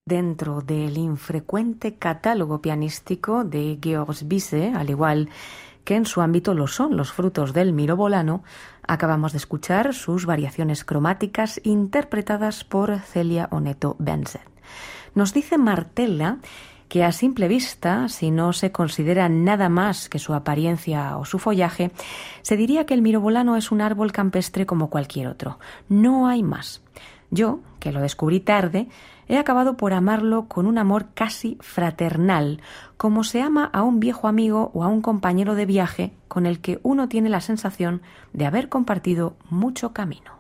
dentro del infrecuente catálogo pianístico de Georg Bizet, al igual que en su ámbito lo son los frutos del mirobolano. Acabamos de escuchar sus variaciones cromáticas interpretadas por Celia Oneto Benset. Nos dice Martella que a simple vista, si no se considera nada más que su apariencia o su follaje, se diría que el mirobolano es un árbol campestre como cualquier otro. No hay más. Yo, que lo descubrí tarde, he acabado por amarlo con un amor casi fraternal, como se ama a un viejo amigo o a un compañero de viaje con el que uno tiene la sensación de haber compartido mucho camino.